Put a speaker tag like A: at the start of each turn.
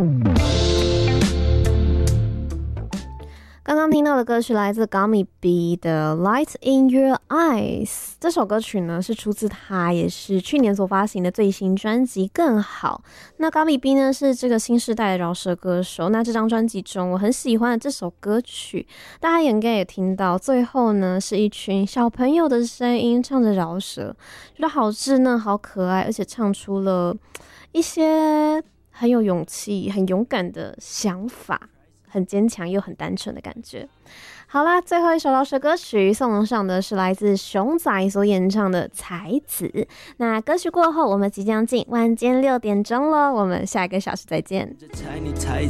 A: 刚刚听到的歌曲来自 Gummy B 的 Light in Your Eyes， 这首歌曲呢是出自他也是去年所发行的最新专辑更好。那 Gummy B 呢是这个新世代的饶舌歌手，那这张专辑中我很喜欢的这首歌曲，大家应该也听到，最后呢是一群小朋友的声音唱着饶舌，觉得好稚嫩好可爱，而且唱出了一些很有勇气很勇敢的想法，很坚强又很单纯的感觉。好啦，最后一首饶舌歌曲送上的是来自熊仔所演唱的《才子》。那歌曲过后，我们即将进晚间6点钟了，我们下一个小时再见。
B: 猜你才